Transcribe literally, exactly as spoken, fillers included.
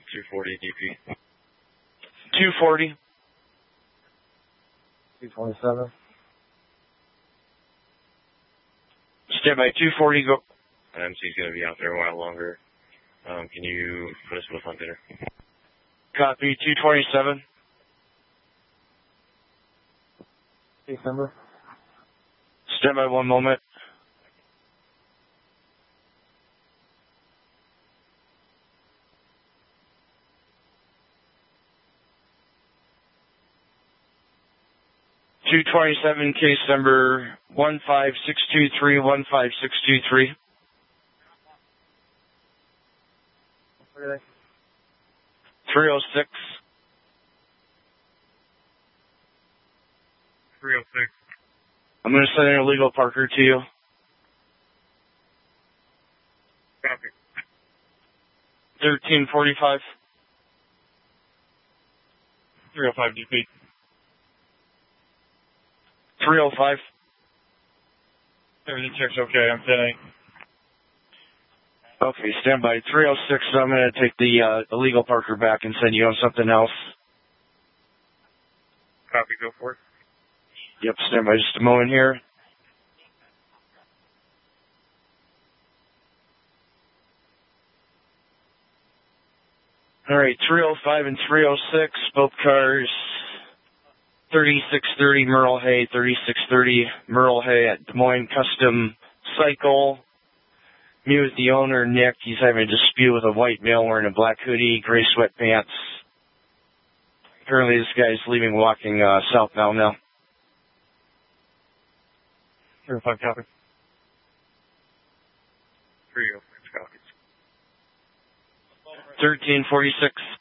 two forty D P. two forty. two twenty-seven. Stand by two forty, go. M C's going to be out there a while longer. Um, can you put us both on dinner? Copy, two twenty-seven. December. Stand by one moment. two twenty-seven, case number one five six two three, one five six two three. three oh six. three oh six. I'm going to send an illegal Parker to you. Copy. thirteen forty-five. three oh five D P. three oh five. Everything checks okay, I'm sending. Okay, stand by. three oh six, so I'm going to take the uh, illegal Parker back and send you on something else. Copy, go for it. Yep, stand by just a moment here. All right, three oh five and three oh six, both cars. thirty-six thirty Merle Hay, thirty-six thirty Merle Hay at Des Moines Custom Cycle. Me with the owner, Nick. He's having a dispute with a white male wearing a black hoodie, gray sweatpants. Apparently this guy's leaving walking uh, southbound now. three oh five, copy. three oh six, copy. thirteen forty-six.